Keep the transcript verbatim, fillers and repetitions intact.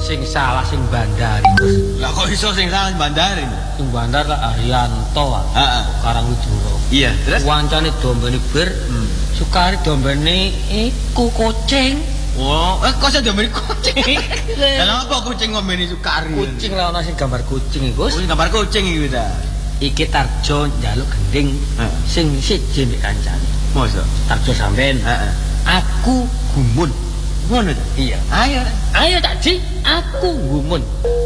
Sing salah sing bandari, Gus. Lah kok iso sing salah bandari? Sing bandar lah Arianto. Heeh. Karangwidura. Iya, terus wancane dombene bir, hmm. Sukari dombene iku kucing. Oh, eh kok iso dombene kucing? Lah apa kucing ngombeni Sukari? Kucing lah ana sing gambar kucing iki, Gus. Oh, gambar kucing iki ta. Iki Tarjo njaluk gending sing siji mbek kancane. Mosok Tarjo sampean. Heeh. Aku gumun. Ngono ta? Iya. Ayo, ayo tak Ji, aku gumun.